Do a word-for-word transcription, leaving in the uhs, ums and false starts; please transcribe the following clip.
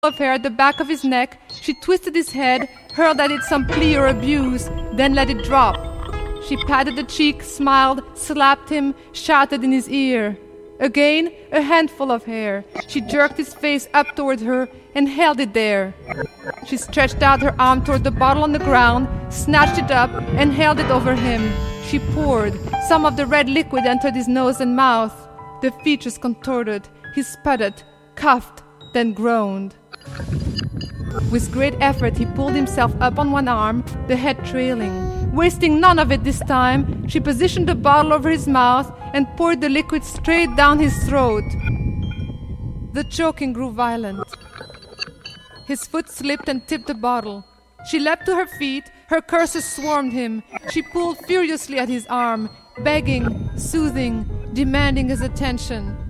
of hair at the back of his neck, she twisted his head, hurled at it some plea or abuse, then let it drop. She patted the cheek, smiled, slapped him, shouted in his ear. Again, a handful of hair. She jerked his face up toward her and held it there. She stretched out her arm toward the bottle on the ground, snatched it up, and held it over him. She poured. Some of the red liquid entered his nose and mouth. The features contorted. He sputtered, coughed, then groaned. With great effort, he pulled himself up on one arm, the head trailing. Wasting none of it this time, she positioned the bottle over his mouth and poured the liquid straight down his throat. The choking grew violent. His foot slipped and tipped the bottle. She leapt to her feet. Her curses swarmed him. She pulled furiously at his arm, begging, soothing, demanding his attention.